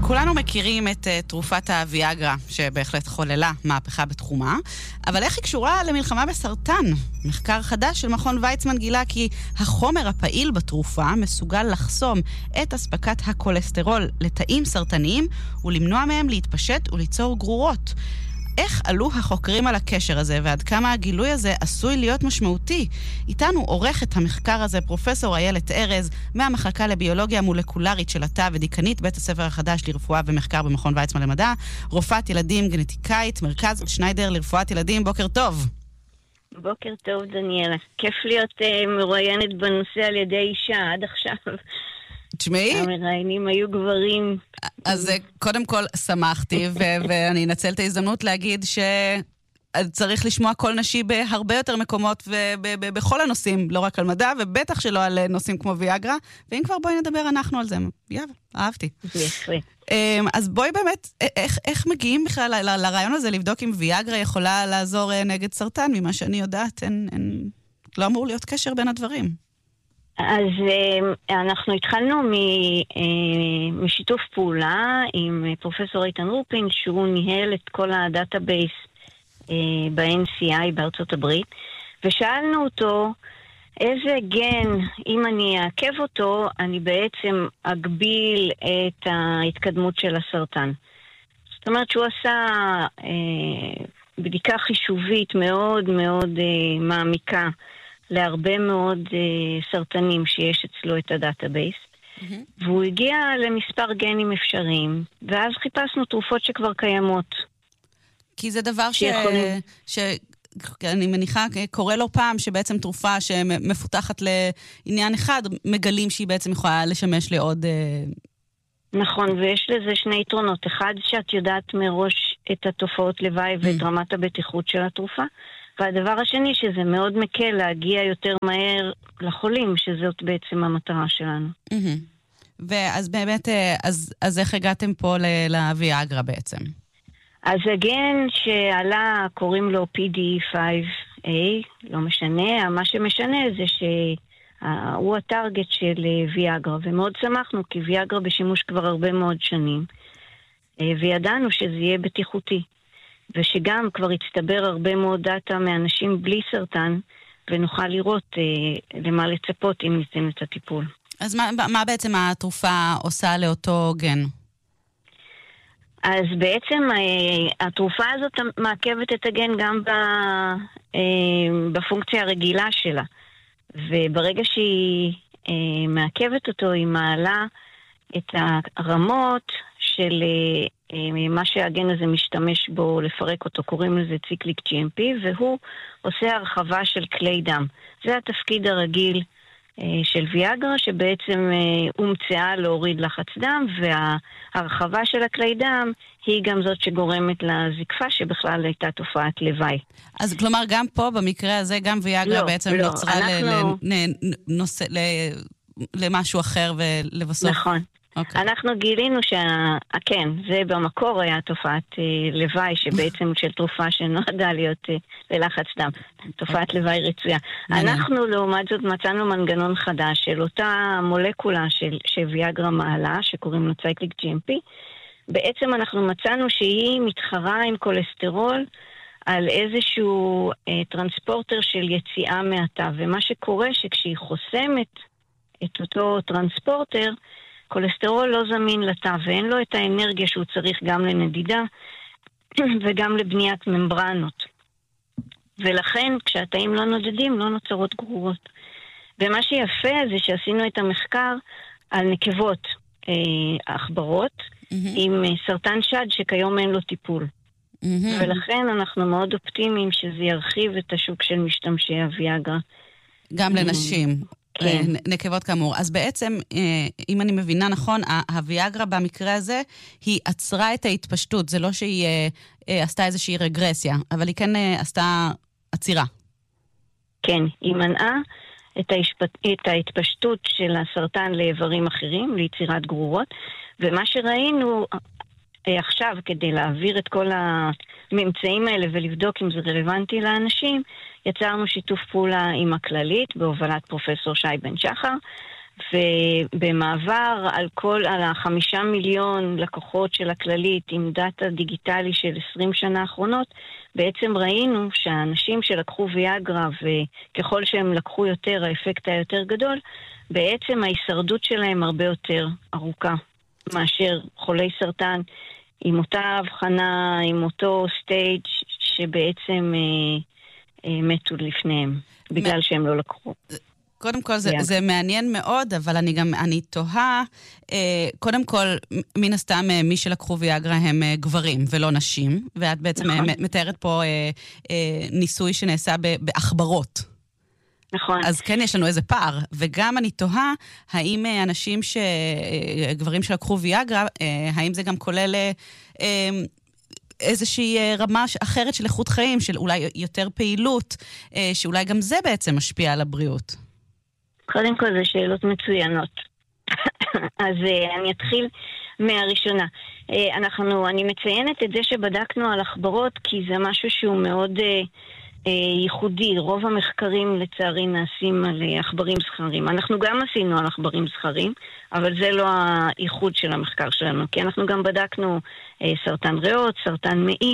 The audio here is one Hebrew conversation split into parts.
כולנו מכירים את תרופת הוויאגרה, שבהחלט חוללה מהפכה בתחומה, אבל איך היא קשורה למלחמה בסרטן? מחקר חדש של מכון ויצמן גילה כי החומר הפעיל בתרופה מסוגל לחסום את אספקת הכולסטרול לתאים סרטניים ולמנוע מהם להתפשט וליצור גרורות. איך עלו החוקרים על הקשר הזה, ועד כמה הגילוי הזה עשוי להיות משמעותי? איתנו עורכת המחקר הזה פרופסור איילת ארז, מהמחלקה לביולוגיה מולקולרית של התא ודיקנית בית הספר החדש לרפואה ומחקר במכון ויצמן למדע, רופאת ילדים גנטיקאית, מרכז שניידר לרפואת ילדים. בוקר טוב. בוקר טוב, דניאלה. כיף להיות מרואיינת בנושא על ידי אישה עד עכשיו. תשמעי? המראיינים היו גברים. אז קודם כל שמחתי, ואני אנצל את ההזדמנות להגיד שצריך לשמוע קול נשי בהרבה יותר מקומות ובכל הנושאים, לא רק על מדע, ובטח שלא על נושאים כמו ויאגרה, ואם כבר בואי נדבר אנחנו על זה. יאללה, אהבתי. אז בואי באמת, איך מגיעים בכלל לרעיון הזה לבדוק אם ויאגרה יכולה לעזור נגד סרטן? ממה שאני יודעת, לא אמור להיות קשר בין הדברים. אז אנחנו התחלנו משיתוף פעולה עם פרופסור איתן רופין, שהוא ניהל את כל הדאטאבייס ב-NCI בארצות הברית, ושאלנו אותו איזה גן, אם אני אעכב אותו, אני בעצם אגביל את ההתקדמות של הסרטן. זאת אומרת שהוא עשה בדיקה חישובית מאוד מאוד מעמיקה, להרבה מאוד סרטנים שיש אצלו את הדאטאבייס, והוא הגיע למספר גנים אפשריים, ואז חיפשנו תרופות שכבר קיימות. כי זה דבר שאני מניחה קורה לו פעם, שבעצם תרופה שמפותחת לעניין אחד, מגלים שהיא בעצם יכולה לשמש לעוד... נכון, ויש לזה שני יתרונות. אחד, שאת יודעת מראש את התופעות לוואי ואת רמת הבטיחות של התרופה, והדבר השני, שזה מאוד מקל להגיע יותר מהר לחולים, שזאת בעצם המטרה שלנו. ואז באמת, אז איך הגעתם פה לוויאגרה בעצם? אז הגן שעלה, קוראים לו PD5A, לא משנה, מה שמשנה זה שהוא הטרגט של ויאגרה, ומאוד שמחנו, כי ויאגרה בשימוש כבר הרבה מאוד שנים, וידענו שזה יהיה בטיחותי. ושגם כבר הצטבר הרבה מאוד דאטה מאנשים בלי סרטן, ונוכל לראות למה לצפות אם ניתן את הטיפול. אז מה בעצם התרופה עושה לאותו גן? אז בעצם התרופה הזאת מעכבת את הגן גם בפונקציה הרגילה שלה. וברגע שהיא מעכבת אותו, היא מעלה את הרמות של... מה שהגן הזה משתמש בו לפרק אותו, קוראים לזה ציקליק GMP, והוא עושה הרחבה של כלי דם. זה התפקיד הרגיל של ויאגרה, שבעצם הומצאה להוריד לחץ דם, וההרחבה של הכלי דם היא גם זאת שגורמת לזקפה, שבכלל הייתה תופעת לוואי. אז כלומר, גם פה, במקרה הזה, גם ויאגרה בעצם נוצרה למשהו אחר ולבסוף... נכון. אנחנו גילינו כן, זה במקור היה תופעת לוואי, שבעצם של תרופה שנועדה להיות ללחץ דם, תופעת לוואי רצויה. אנחנו לעומת זאת מצאנו מנגנון חדש של אותה מולקולה שוויאגרה מעלה, שקוראים לו ציקליק GMP. בעצם אנחנו מצאנו שהיא מתחרה עם כולסטרול על איזשהו טרנספורטר של יציאה מהתא, ומה שקורה שכשהיא חוסמת את אותו טרנספורטר, כולסטרול לא זמין לתא, ואין לו את האנרגיה שהוא צריך גם לנדידה וגם לבניית ממברנות. ולכן, כשהתאים לא נודדים, לא נוצרות גרורות. ומה שיפה זה שעשינו את המחקר על נקבות עכברות עם סרטן שד שכיום אין לו טיפול. ולכן אנחנו מאוד אופטימיים שזה ירחיב את השוק של משתמשי הוויאגרה. גם לנשים. כן. נקבות כאמור. אז בעצם, אם אני מבינה נכון, הוויאגרה במקרה הזה, היא עצרה את ההתפשטות. זה לא שהיא עשתה איזושהי רגרסיה, אבל היא כן עשתה עצירה. כן, היא מנעה את ההתפשטות של הסרטן לאיברים אחרים, ליצירת גרורות, ומה שראינו עכשיו, כדי להעביר את כל הממצאים האלה ולבדוק אם זה רלוונטי לאנשים, יצרנו שיתוף פעולה עם הכללית בהובלת פרופסור שי בן שחר, ובמעבר על 5 מיליון לקוחות של הכללית עם דאטה דיגיטלי של 20 שנה האחרונות, בעצם ראינו שהאנשים שלקחו ויאגרה, וככל שהם לקחו יותר, האפקט היה יותר גדול, בעצם ההישרדות שלהם הרבה יותר ארוכה מאשר חולי סרטן, עם אותה הבחנה, עם אותו סטייג' שבעצם מתו לפניהם, בגלל שהם לא לקחו. קודם כל, זה מעניין מאוד, אבל אני תוהה, קודם כל, מן הסתם, מי שלקחו ויאגרה הם גברים ולא נשים, ואת בעצם מתארת פה ניסוי שנעשה באחברות. נכון. אז כן, יש לנו איזה פער, וגם אני תוהה, האם אנשים גברים שלקחו ויאגרה, האם זה גם כולל איזושהי רמה אחרת של איכות חיים, של אולי יותר פעילות, שאולי גם זה בעצם משפיע על הבריאות. קודם כל זה שאלות מצוינות. אז אני אתחיל מהראשונה. אני מציינת את זה שבדקנו על אחברות, כי זה משהו שהוא מאוד ייחודי. רוב המחקרים לצערי נעשים על עכברים זכרים. אנחנו גם עשינו על עכברים זכרים, אבל זה לא הייחוד של המחקר שלנו, כי אנחנו גם בדקנו סרטן ריאות, סרטן מעי.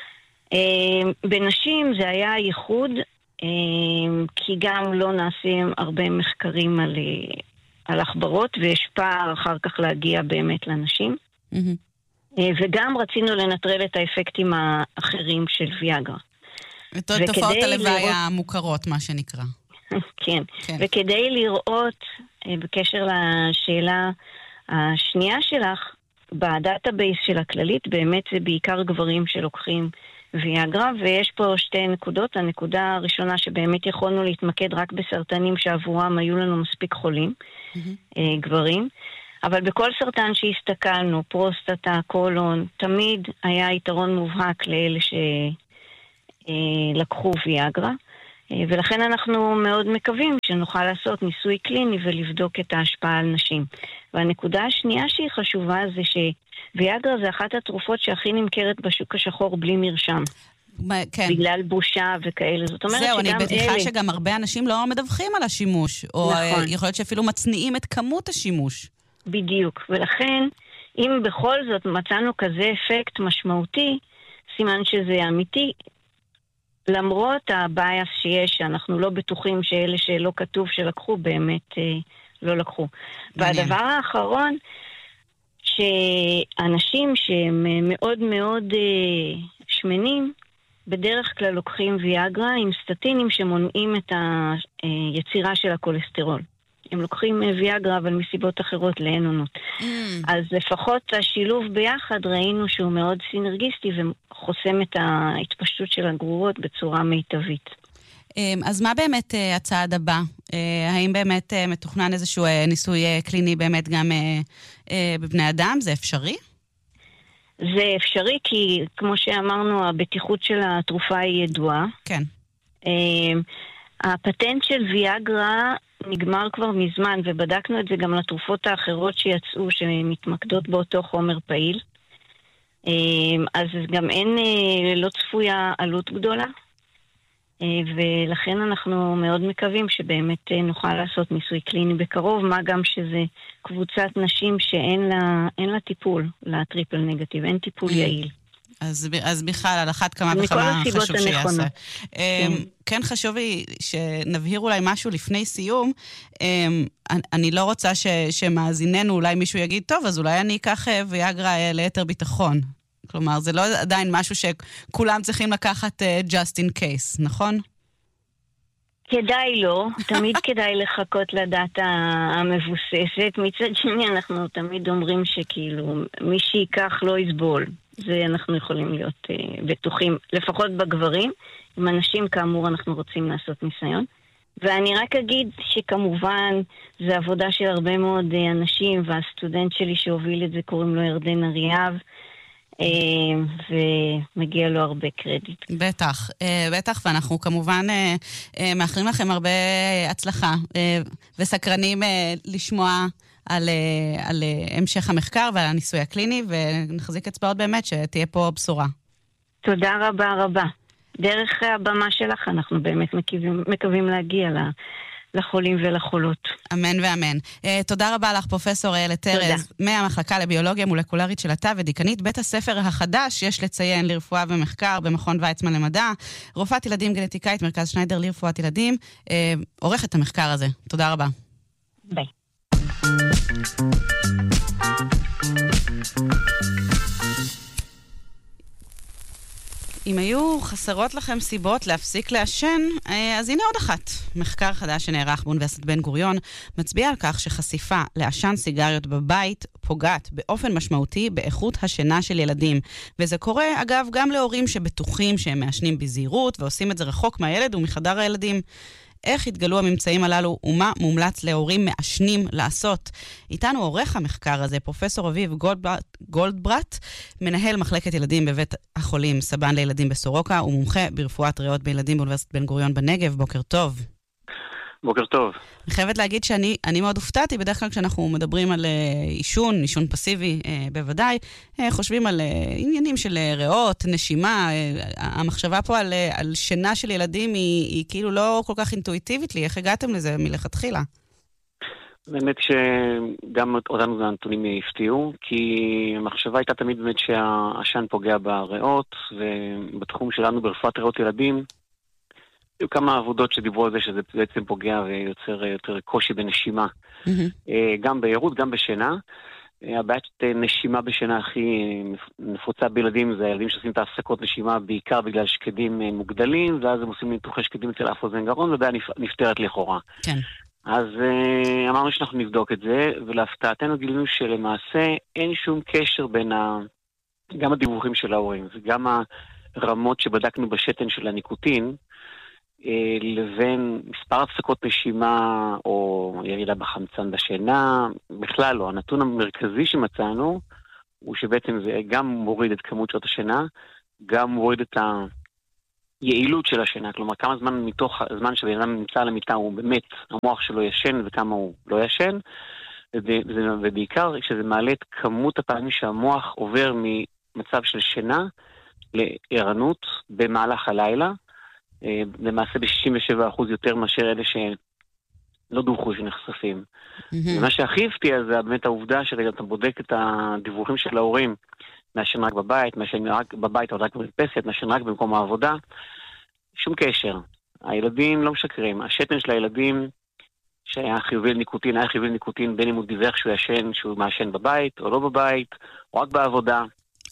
בנשים זה היה ייחוד, כי גם לא נעשים הרבה מחקרים על עכברות, ויש פער אחר כך להגיע באמת לנשים. וגם רצינו לנטרל את האפקטים האחרים של ויאגרה. תופעות הלוואי המוכרות, מה שנקרא. כן, וכדי לראות, בקשר לשאלה השנייה שלך, בדאטאבייס של הכללית, באמת זה בעיקר גברים שלוקחים ויאגרה, ויש פה שתי נקודות. הנקודה הראשונה שבאמת יכולנו להתמקד רק בסרטנים שעבורם היו לנו מספיק חולים, גברים, אבל בכל סרטן שהסתכלנו, פרוסטטה, קולון, תמיד היה יתרון מובהק לאלה שלקחו ויאגרה, ולכן אנחנו מאוד מקווים שנוכל לעשות ניסוי קליני ולבדוק את ההשפעה על נשים. והנקודה השנייה שהיא חשובה זה שוויאגרה זה אחת התרופות שהכי נמכרת בשוק השחור בלי מרשם. כן. בגלל בושה וכאלה. זאת אומרת זהו, אני בטוחה שגם הרבה אנשים לא מדווחים על השימוש, או נכון. יכול להיות שאפילו מצניעים את כמות השימוש. בדיוק, ולכן אם בכל זאת מצאנו כזה אפקט משמעותי, סימן שזה אמיתי, למרות הבייס שיש, שאנחנו לא בטוחים שאלה שלא כתוב שלקחו, באמת לא לקחו. והדבר האחרון, שאנשים שהם מאוד מאוד שמנים, בדרך כלל לוקחים ויאגרה עם סטטינים שמונעים את היצירה של הכולסטרול. הם לוקחים ויאגרה, אבל מסיבות אחרות לאין-אונות. אז לפחות השילוב ביחד ראינו שהוא מאוד סינרגיסטי וחוסם את ההתפשטות של הגרורות בצורה מיטבית. אז מה באמת הצעד הבא? האם באמת מתוכנן איזשהו ניסוי קליני באמת גם בבני אדם? זה אפשרי? זה אפשרי כי, כמו שאמרנו, הבטיחות של התרופה היא ידועה. כן. הפטנט של ויאגרה נגמר כבר מזמן, ובדקנו את זה גם לתרופות האחרות שיצאו, שמתמקדות באותו חומר פעיל. אז גם אין, לא צפויה עלות גדולה, ולכן אנחנו מאוד מקווים שבאמת נוכל לעשות ניסוי קליני בקרוב, מה גם שזה קבוצת נשים שאין לה טיפול, לטריפל נגטיב, אין טיפול יעיל. אז בכלל, על אחת כמה וכמה חשוב שיעשה. כן חשוב לי שנבהיר אולי משהו לפני סיום. אני לא רוצה שמאזיננו אולי מישהו יגיד, טוב, אז אולי אני אקח ויאגרה ליתר ביטחון. כלומר, זה לא עדיין משהו שכולם צריכים לקחת just in case, נכון? כדאי לא, תמיד כדאי לחכות לדאטה המבוססת. מצד שני, אנחנו תמיד אומרים שכאילו, מי שיקח לא יסבול. זה אנחנו יכולים להיות בטוחים, לפחות בגברים. עם אנשים, כאמור, אנחנו רוצים לעשות ניסיון. ואני רק אגיד שכמובן, זה עבודה של הרבה מאוד אנשים, והסטודנט שלי שהוביל את זה קוראים לו ירדן אריאב, ומגיע לו הרבה קרדיט. בטח, בטח, ואנחנו כמובן מאחלים לכם הרבה הצלחה, וסקרנים לשמוע על המשך המחקר ועל הניסוי הקליני, ונחזיק אצבעות באמת שתהיה פה בשורה. תודה רבה רבה. דרך הבמה שלך אנחנו באמת מקווים להגיע לחולים ולחולות. אמן ואמן. תודה רבה לך, פרופסור איילת ארז, מהמחלקה לביולוגיה מולקולרית של התא ודיקנית בית הספר החדש, יש לציין, לרפואה ומחקר במכון ויצמן למדע, רופאת ילדים גנטיקאית, מרכז שניידר לרפואת ילדים, עורכת המחקר הזה. תודה רבה. ביי. אם היו חסרות לכם סיבות להפסיק לעשן, אז הנה עוד אחת. מחקר חדש שנערך באוניברסיטת בן גוריון מצביע על כך שחשיפה לעשן סיגריות בבית פוגעת באופן משמעותי באיכות השינה של ילדים. וזה קורה, אגב, גם להורים שבטוחים שהם מעשנים בזהירות ועושים את זה רחוק מהילד ומחדר הילדים. איך התגלו הממצאים הללו ומה מומלץ להורים מעשנים לעשות? איתנו עורך המחקר הזה, פרופסור אביב גולדברט, מנהל מחלקת ילדים בבית החולים סבן לילדים בסורוקה, ומומחה ברפואת ריאות בילדים באוניברסיטת בן גוריון בנגב. בוקר טוב. בוקר טוב. אני חייבת להגיד שאני מאוד הופתעתי, בדרך כלל כשאנחנו מדברים על עישון פסיבי בוודאי, חושבים על עניינים של ריאות, נשימה, המחשבה פה על שינה של ילדים היא כאילו לא כל כך אינטואיטיבית לי, איך הגעתם לזה מלכתחילה? באמת שגם אותנו הנתונים הפתיעו, כי המחשבה הייתה תמיד באמת שהעשן פוגע בריאות, ובתחום שלנו ברפואת ריאות ילדים, היו כמה עבודות שדיברו על זה שזה בעצם פוגע ויוצר יותר קושי בנשימה. גם בעירות, גם בשינה. הבעיית נשימה בשינה הכי נפוצה בילדים זה הילדים שעושים את ההפסקות נשימה בעיקר בגלל שקדים מוגדלים, ואז הם עושים ניתוחי שקדים אצל אף אוזן גרון, ובעיה נפטרת לכאורה. כן. אז אמרנו שאנחנו נבדוק את זה, ולהפתעתנו גילינו שלמעשה אין שום קשר בין גם הדיווחים של ההורים, וגם הרמות שבדקנו בשתן של הניקוטין, לבין מספר הפסקות נשימה או ירידה בחמצן בשינה, בכלל לא. הנתון המרכזי שמצאנו הוא שבעצם זה גם מוריד את כמות שעות השינה, גם מוריד את היעילות של השינה, כלומר כמה זמן מתוך הזמן שבן אדם נמצא על המיטה הוא באמת המוח שלו ישן וכמה הוא לא ישן, ובעיקר שזה מעלה את כמות הפעמים שהמוח עובר ממצב של שינה לערנות במהלך הלילה, למעשה ב-67% יותר מאשר אלה שלא דווחו שנחשפים. ומה שהכי הפתיע זה באמת העובדה שאתה בודק את הדיווחים של ההורים, מעשן רק בבית, מעשן רק בבית או רק במרפסת, מעשן רק במקום העבודה, שום קשר. הילדים לא משקרים. השתן של הילדים שהיה חיובי לניקוטין, היה חיובי לניקוטין בין אם הוא דיווח שהוא מעשן בבית או לא בבית, או רק בעבודה.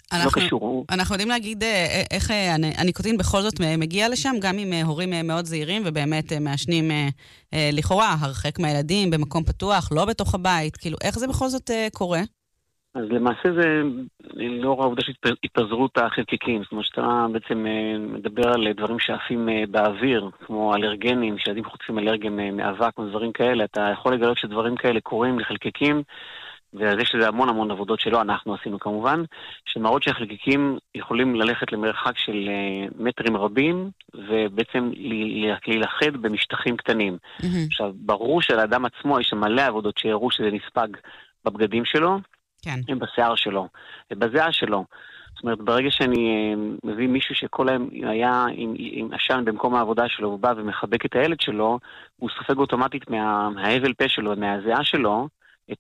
אנחנו יודעים להגיד איך הניקוטין בכל זאת מגיע לשם, גם עם הורים מאוד זהירים ובאמת מעשנים לכאורה, הרחק מהילדים, במקום פתוח, לא בתוך הבית, כאילו איך זה בכל זאת קורה? אז למעשה זה לאור העובדה של התפזרות החלקיקים, זאת אומרת שאתה בעצם מדבר על דברים שעפים באוויר, כמו אלרגנים, שילדים חוטפים אלרגן מאבק או דברים כאלה, אתה יכול לגלות שדברים כאלה קורים לחלקיקים, וזה שזה המון עבודות שלא אנחנו עשינו כמובן, שמראות שהחלקיקים יכולים ללכת למרחק של מטרים רבים, ובעצם להילחד במשטחים קטנים. עכשיו, ברור שלאדם עצמו יש מלא עבודות שהראו שזה נספג בבגדים שלו, הם בשיער שלו, בזיעה שלו. זאת אומרת, ברגע שאני מביא מישהו שכל היום היה עם עשן במקום העבודה שלו, הוא בא ומחבק את הילד שלו, הוא סופג אוטומטית מההבל פה שלו, מהזיעה שלו,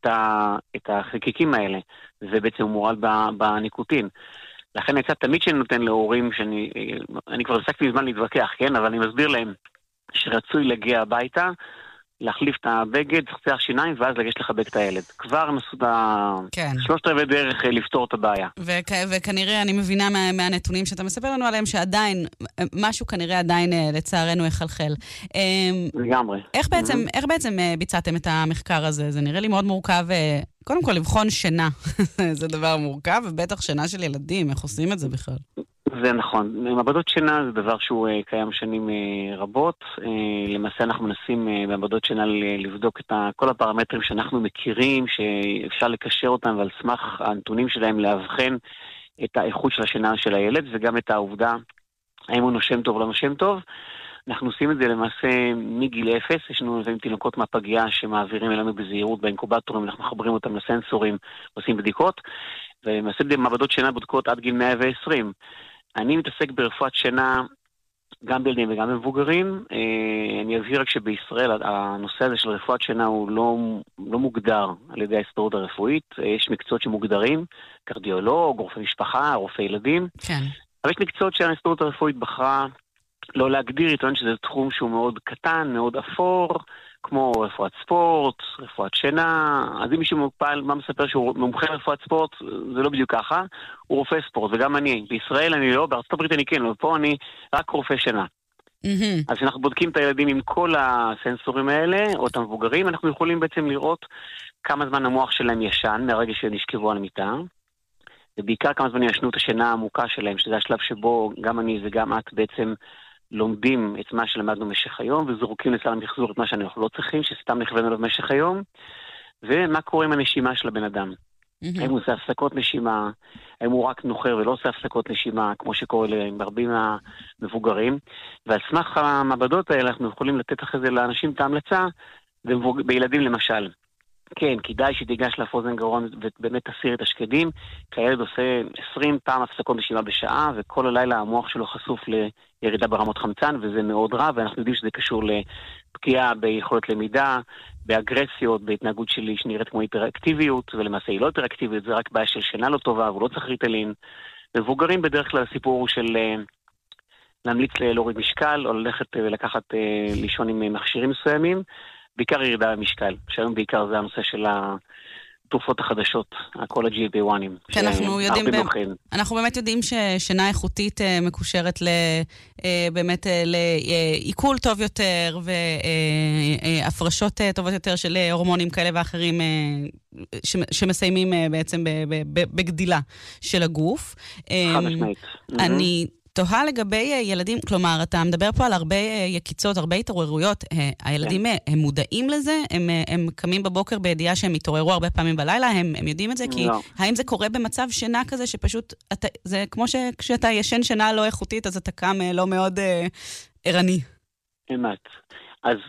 את החלקיקים האלה. זה בעצם מורל בניקוטין. לכן יצא תמיד שאני נותן להורים, אני כבר הפסקתי מזמן להתווכח, כן? אבל אני מסביר להם שרצוי להגיע הביתה, להחליף את הבגד, חצח שיניים, ואז לגשת לחבק את הילד. כבר נסו שלושת רבעי דרך לפתור את הבעיה. וכנראה, אני מבינה מהנתונים שאתה מספר לנו עליהם, שעדיין, משהו כנראה עדיין לצערנו יחלחל. לגמרי. איך בעצם ביצעתם את המחקר הזה? זה נראה לי מאוד מורכב, קודם כל לבחון שינה. זה דבר מורכב, ובטח שינה של ילדים, איך עושים את זה בכלל? זה נכון. מעבדות שינה זה דבר שהוא קיים שנים רבות. למעשה אנחנו מנסים מעבדות שינה לבדוק את כל הפרמטרים שאנחנו מכירים, שאפשר לקשר אותם ועל סמך הנתונים שלהם להבחן את האיכות של השינה של הילד, וגם את העובדה האם הוא נושם טוב או לא נושם טוב. אנחנו עושים את זה למעשה מגיל 0, יש לנו תינוקות מהפגייה שמעבירים אלינו בזהירות באינקובטורים, אנחנו מחברים אותם לסנסורים, עושים בדיקות, ולמעשה מעבדות שינה בודקות עד גיל 120. אני מתעסק ברפואת שינה גם בילדים וגם במבוגרים. אני אבהיר רק שבישראל הנושא הזה של רפואת שינה הוא לא מוגדר על ידי ההסתדרות הרפואית. יש מקצועות שמוגדרים, קרדיולוג, רופא משפחה, רופא ילדים. כן. אבל יש מקצועות שההסתדרות הרפואית בחרה לא להגדיר, יתואן שזה תחום שהוא מאוד קטן, מאוד אפור, כמו רפואת ספורט, רפואת שינה. אז אם מישהו מה מספר שהוא מומחה רפואת ספורט, זה לא בדיוק ככה. הוא רופא ספורט, וגם אני. בישראל אני לא, בארצות הברית אני כן, אבל פה אני רק רופא שינה. אז כשאנחנו בודקים את הילדים עם כל הסנסורים האלה, או את המבוגרים, אנחנו יכולים בעצם לראות כמה זמן המוח שלהם ישן, מהרגע שנשכבו על המיטה, ובעיקר כמה זמן ישנו את השינה העמוקה שלהם, שזה השלב שבו גם אני וגם את בעצם לומדים את מה שלמדנו במשך היום, וזורקים לסל המחזור את מה שאנחנו לא צריכים, שסתם נכוון עליו במשך היום, ומה קורה עם הנשימה של הבן אדם. האם הוא עושה הפסקות נשימה, האם הוא רק נוחר ולא עושה הפסקות נשימה, כמו שקורה להרבים המבוגרים, ועל סמך המעבדות האלה אנחנו יכולים לתת אחרי זה לאנשים את ההמלצה, בילדים למשל. כן, כדאי שתיגש לאפוזן גרון ובאמת תסיר את השקדים, כי הילד עושה 20 פעם הפסקות נשימה בשעה, וכל הלילה המוח שלו חשוף לירידה ברמות חמצן, וזה מאוד רע, ואנחנו יודעים שזה קשור לפגיעה ביכולת למידה, באגרסיות, בהתנהגות שלי שנראית כמו היפראקטיביות, ולמעשה היא לא היפראקטיביות, זה רק בעיה של שינה לא טובה, והוא לא צריך ריטלין. מבוגרים בדרך כלל הסיפור הוא של להמליץ להוריד משקל, או ללכת ולקחת לישון עם מכשירים מסוימים, בעיקר ירידה במשקל, שהיום בעיקר זה הנושא של התרופות החדשות, כל ה-GLP-1'. אנחנו באמת יודעים ששינה איכותית מקושרת באמת לעיכול טוב יותר, והפרשות טובות יותר של הורמונים כאלה ואחרים, שמסיימים בעצם בגדילה של הגוף. חד משמעית. אני תוהה לגבי ילדים, כלומר, אתה מדבר פה על הרבה יקיצות, הרבה התעוררויות. הילדים, הם מודעים לזה? הם קמים בבוקר בידיעה שהם התעוררו הרבה פעמים בלילה? הם יודעים את זה? כי האם זה קורה במצב שינה כזה שפשוט, זה כמו שכשאתה ישן שינה לא איכותית, אז אתה קם לא מאוד ערני. אמת. אז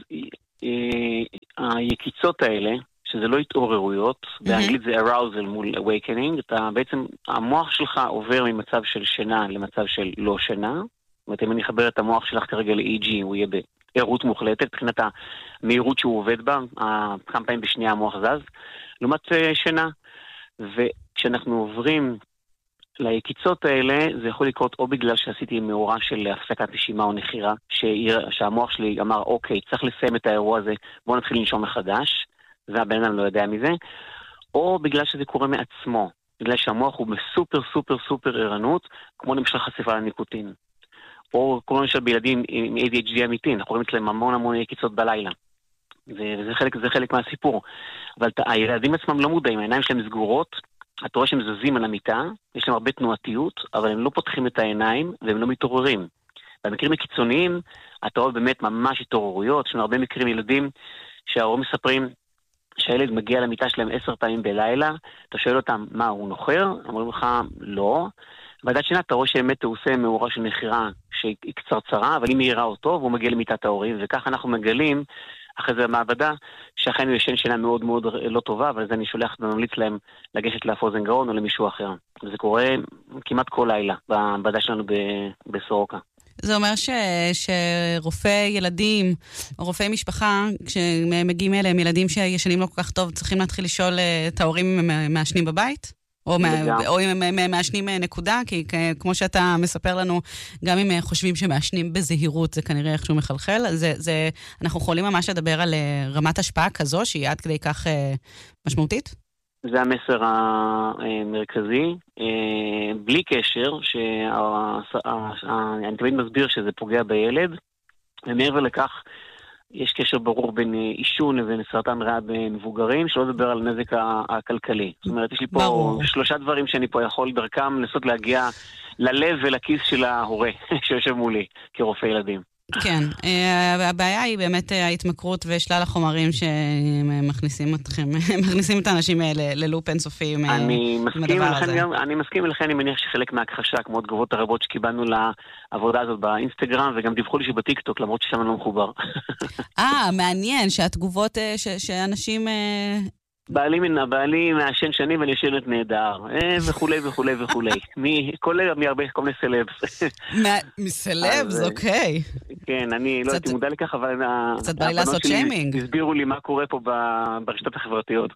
היקיצות האלה, שזה לא התעוררויות, באנגלית זה arousal מול awakening, אתה בעצם, המוח שלך עובר ממצב של שינה למצב של לא שינה, זאת אומרת, אם אני אחבר את המוח שלך כרגע ל-EG, הוא יהיה בעירות מוחלטת, מבחינת המהירות שהוא עובד בה, כמה פעמים בשנייה המוח זז, לעומת שינה, וכשאנחנו עוברים ליקיצות האלה, זה יכול לקרות או בגלל שעשיתי מאורע של הפסקת נשימה או נחירה, שהמוח שלי אמר, אוקיי, צריך לסיים את האירוע הזה, בואו נתחיל לנשום מחדש, והבן אדם לא יודע מזה, או בגלל שזה קורה מעצמו, בגלל שהמוח הוא בסופר סופר סופר ערנות, כמו למשל חשיפה לניקוטין. או כמו למשל בילדים עם ADHD אמיתי, אנחנו רואים אצלם המון יקיצות בלילה. וזה חלק מהסיפור. אבל הילדים עצמם לא מודעים, העיניים שלהם סגורות, אתה רואה שהם זזים על המיטה, יש להם הרבה תנועתיות, אבל הם לא פותחים את העיניים והם לא מתעוררים. במקרים הקיצוניים, אתה רואה באמת ממש התעוררויות, יש לנו הרבה מקרים ילדים שההורים מספרים שהילד מגיע למיטה שלהם 10 פעמים בלילה, אתה שואל אותם מה, הוא נוחר? אמרים לך, לא. ועדת שינה, אתה רואה שבאמת הוא עושה מאורע של נחירה שהיא קצרצרה, אבל היא מהירה אותו, והוא מגיע למיטת ההורים, וכך אנחנו מגלים, אחרי זה במעבדה, שאכן הוא ישן שינה מאוד מאוד לא טובה, אבל זה אני שולח וממליץ להם לגשת לאפוזן גרון או למישהו אחר. וזה קורה כמעט כל לילה, במעבדה שלנו בסורוקה. זה אומר שרופאי ילדים, או רופאי משפחה, כשמגיעים אליהם ילדים שישנים לא כל כך טוב, צריכים להתחיל לשאול את ההורים אם הם מעשנים בבית? או אם הם מעשנים נקודה? כי כמו שאתה מספר לנו, גם אם חושבים שמעשנים בזהירות, זה כנראה איכשהו מחלחל. אנחנו יכולים ממש לדבר על רמת השפעה כזו, שהיא עד כדי כך משמעותית? זה המסר המרכזי, בלי קשר, אני תמיד מסביר שזה פוגע בילד, ומעבר לכך, יש קשר ברור בין עישון לבין סרטן ריאה במבוגרים, שלא לדבר על נזק הכלכלי. זאת אומרת, יש לי פה 3 דברים שאני פה יכול דרכם לנסות להגיע ללב ולכיס של ההורה שיושב מולי כרופא ילדים. כן, הבעיה היא באמת ההתמכרות ושלל החומרים שמכניסים את האנשים ללופ אינסופי עם הדבר הזה. אני מסכים לכן, אני מניח שחלק מהכחשה, כמו תגובות הרבות שקיבלנו לעבודה הזאת באינסטגרם, וגם דיווחו לי שבטיקטוק, למרות ששם אני לא מחובר. מעניין שהתגובות שאנשים בעלי מעשן שנים ואני ישנת נהדר, וכולי וכולי וכולי. כל מיני סלבס. מסלבס, אוקיי. כן, אני לא הייתי מודע לכך, אבל קצת בא לי לעשות שיימינג. הסבירו לי מה קורה פה ברשתות החברתיות.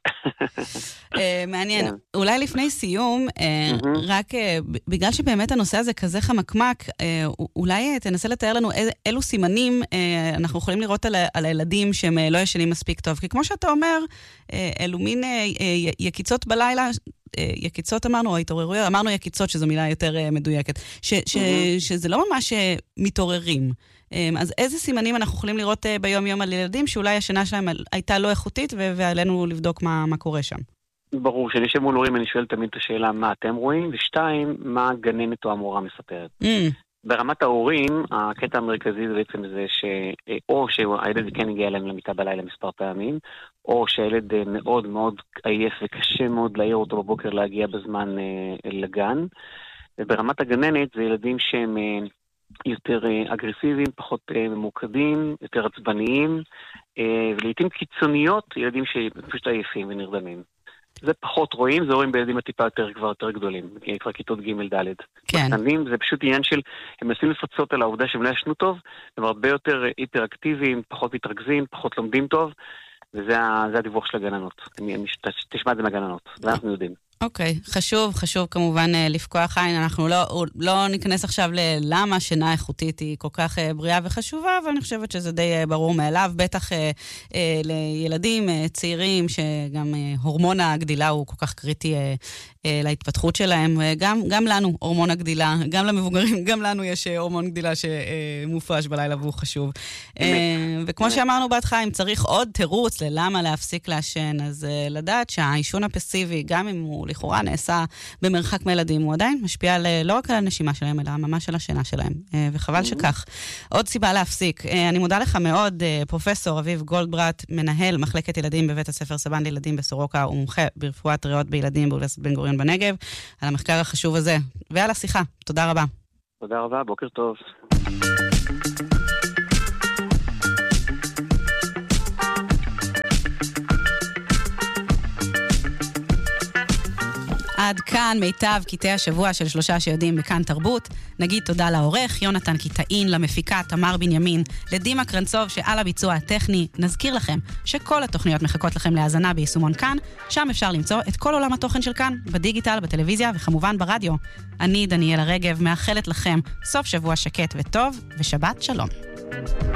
מעניין. אולי לפני סיום, רק בגלל שבאמת הנושא הזה כזה חמקמק, אולי תנסה לתאר לנו אילו סימנים אנחנו יכולים לראות על הילדים שהם לא ישנים מספיק טוב. כי כמו שאתה אומר, אלו מין יקיצות בלילה, יקיצות אמרנו, או התעוררויות, אמרנו יקיצות, שזו מילה יותר מדויקת, שזה לא ממש מתעוררים. אז איזה סימנים אנחנו יכולים לראות ביום יום על ילדים, שאולי השינה שלהם הייתה לא איכותית, ועלינו לבדוק מה קורה שם? ברור, כשאני יושב מול הורים אני שואל תמיד את השאלה מה אתם רואים, ושתיים, מה הגננת או המורה מספרת. ברמת ההורים, הקטע המרכזי זה בעצם זה או שהילד כן הגיע אליהם למיטה בלילה מספר פעמים, או שהילד מאוד מאוד עייף וקשה מאוד להעיר אותו בבוקר להגיע בזמן לגן. וברמת הגננת זה ילדים שהם יותר אגרסיביים, פחות ממוקדים, יותר עצבניים, ולעיתים קיצוניות, ילדים שפשוט עייפים ונרדמים. זה פחות רואים, זה רואים בילדים הטיפה כבר יותר גדולים, כבר כיתות ג' ד'. כן. זה פשוט עניין של, הם מנסים לפצות על העובדה שהם לא ישנו טוב, הם הרבה יותר היפראקטיביים, פחות מתרכזים, פחות לומדים טוב, וזה הדיווח של הגננות. תשמע את זה מהגננות, זה אנחנו יודעים. אוקיי, חשוב כמובן לפקוח עין, אנחנו לא ניכנס עכשיו ללמה שינה איכותית היא כל כך בריאה וחשובה, אבל אני חושבת שזה די ברור מאליו, בטח לילדים צעירים שגם הורמון הגדילה הוא כל כך קריטי להתפתחות שלהם, גם לנו הורמון הגדילה, גם למבוגרים, גם לנו יש הורמון גדילה שמופרש בלילה והוא חשוב. וכמו שאמרנו בהתחלה, אם צריך עוד תירוץ ללמה להפסיק לעשן, אז לדעת שהעישון הפסיבי, גם אם הוא לכאורה נעשה במרחק מילדים, הוא עדיין משפיע לא רק על הנשימה שלהם, אלא ממש על השינה שלהם. וחבל שכך. עוד סיבה להפסיק. אני מודה לך מאוד, פרופסור אביב גולדברט, מנהל מחלקת ילדים בבית הספר סבן לילדים בסורוקה, ומומחה ברפואת ריאות בילדים באוניברסיטת בן גוריון בנגב, על המחקר החשוב הזה, ועל השיחה. תודה רבה. תודה רבה, בוקר טוב. עד כאן מיטב קטעי השבוע של 3 שיודעים בכאן תרבות. נגיד תודה לעורך יונתן קיטאין, למפיקה תמר בנימין, לדימה קרנצוב שעל הביצוע הטכני. נזכיר לכם שכל התוכניות מחכות לכם להאזנה ביישומון כאן, שם אפשר למצוא את כל עולם התוכן של כאן, בדיגיטל, בטלוויזיה וכמובן ברדיו. אני דניאלה רגב מאחלת לכם סוף שבוע שקט וטוב ושבת שלום.